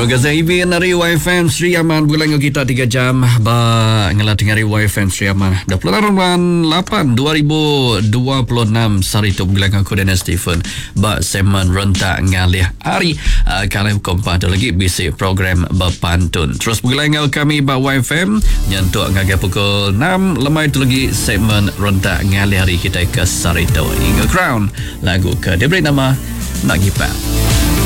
Terima kasih Ibin dari YFM Sri Aman. Bulan kita 3 jam ba ngelating dari YFM Sri Aman 28 2026 Sarito bulan aku dan Stephen ba semen rentak ngalih hari kalian kompak lagi bisi program berpantun. Terus bulan kami ba YFM nyentuk ngagai pukul 6 lemai itu lagi segmen rentak ngalih hari kita ke Sarito hingga Crown lagu ke diberi nama Nak Gipat.